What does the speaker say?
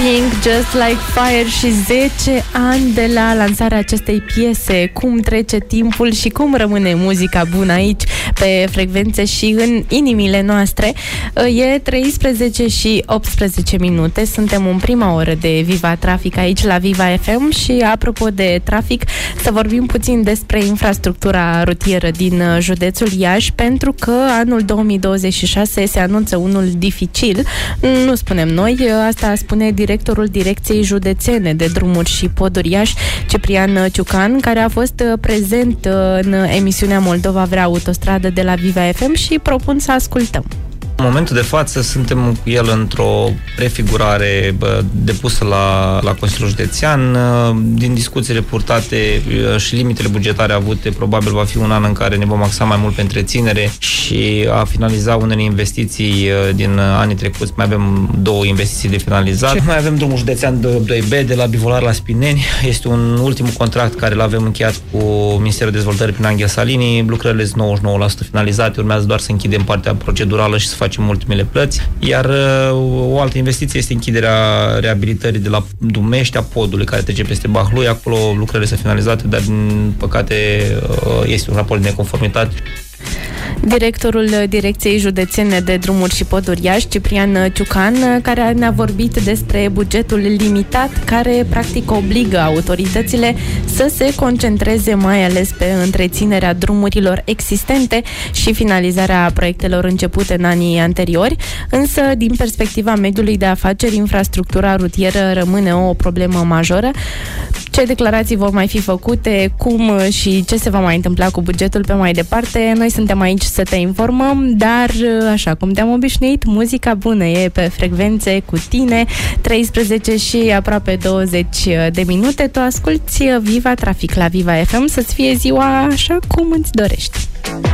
Just Like Fire și 10 ani de la lansarea acestei piese. Cum trece timpul și cum rămâne muzica bună aici pe frecvențe și în inimile noastre. E 13 și 18 minute. Suntem în prima oră de Viva Trafic aici la Viva FM și apropo de trafic, să vorbim puțin despre infrastructura rutieră din județul Iași, pentru că anul 2026 se anunță unul dificil. Nu spunem noi, asta spune directorul Direcției Județene de Drumuri și Poduri Iași, Ciprian Ciucan, care a fost prezent în emisiunea Moldova Vrea Autostradă de la Viva FM și propun să ascultăm. În momentul de față suntem cu el într-o prefigurare depusă la Consiliul Județean. Din discuțiile purtate și limitele bugetare avute, probabil va fi un an în care ne vom axa mai mult pe întreținere și a finaliza unele investiții din anii trecuți. Mai avem 2 investiții de finalizat. Și mai avem drumul județean 2B de la Bivolar la Spineni. Este un ultimul contract care l-avem încheiat cu Ministerul Dezvoltării prin Anghel Salini. Lucrările sunt 99% finalizate. Urmează doar să închidem partea procedurală și să facem ultimele plăți, iar o altă investiție este închiderea reabilitării de la Dumești a podului care trece peste Bahlui. Acolo lucrările sunt finalizate, dar din păcate este un raport de neconformitate. Directorul Direcției Județene de Drumuri și Poduri Iași, Ciprian Ciucan, care ne-a vorbit despre bugetul limitat care practic obligă autoritățile să se concentreze mai ales pe întreținerea drumurilor existente și finalizarea proiectelor începute în anii anteriori, însă din perspectiva mediului de afaceri, infrastructura rutieră rămâne o problemă majoră. Ce declarații vor mai fi făcute, cum și ce se va mai întâmpla cu bugetul pe mai departe, noi suntem aici să te informăm, dar așa cum te-am obișnuit, muzica bună e pe frecvențe cu tine. 13 și aproape 20 de minute, tu asculti Viva Trafic la Viva FM, să-ți fie ziua așa cum îți dorești.